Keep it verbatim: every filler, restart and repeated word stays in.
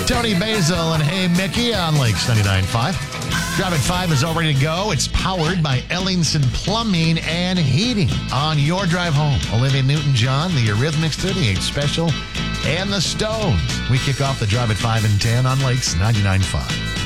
Tony Basil and Hey Mickey on Lakes ninety-nine point five. Drive at five is all ready to go. It's powered by Ellingson Plumbing and Heating. On your drive home, Olivia Newton-John, the Eurythmics thirty-eight Special, and the Stones. We kick off the Drive at five and ten on Lakes ninety-nine point five.